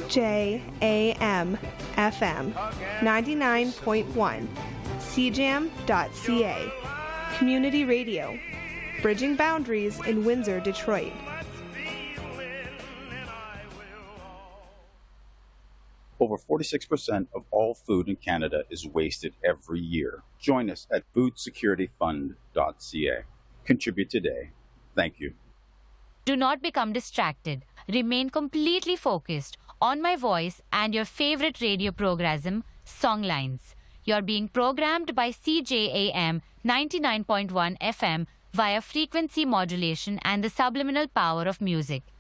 CJAM FM 99.1, CJAM.ca, Community Radio, bridging boundaries in Windsor, Detroit. Over 46% of all food in Canada is wasted every year. Join us at foodsecurityfund.ca. Contribute today. Thank you. Do not become distracted. Remain completely focused on my voice and your favorite radio program, Songlines. You're being programmed by CJAM 99.1 FM via frequency modulation and the subliminal power of music.